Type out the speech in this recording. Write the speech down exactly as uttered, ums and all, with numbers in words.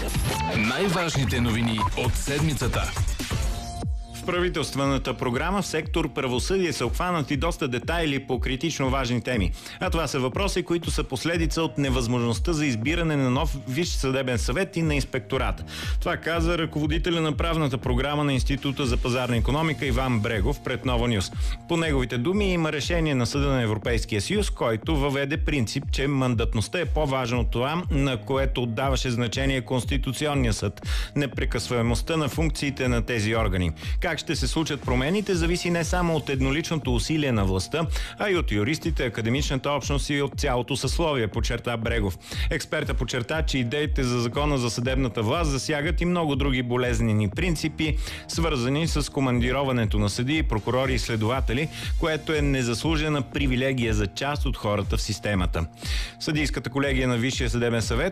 Най-важните новини от седмицата. В правителствената програма в сектор правосъдие са обхванати доста детайли по критично важни теми. А това са въпроси, които са последица от невъзможността за избиране на нов Висш съдебен съвет и на инспектората. Това каза ръководителя на правната програма на Института за пазарна икономика Иван Брегов пред Нова Нюс. По неговите думи има решение на Съда на Европейския съюз, който въведе принцип, че мандатността е по-важна от това, на което отдаваше значение Конституционния съд. Непрекъсваемостта на функциите на тези органи. Как ще се случат промените, зависи не само от едноличното усилие на властта, а и от юристите, академичната общност и от цялото съсловие, подчерта Брегов. Експерта подчерта, че идеите за закона за съдебната власт засягат и много други болезнени принципи, свързани с командироването на съдии, прокурори и следователи, което е незаслужена привилегия за част от хората в системата. Съдийската колегия на Висшия съдебен съвет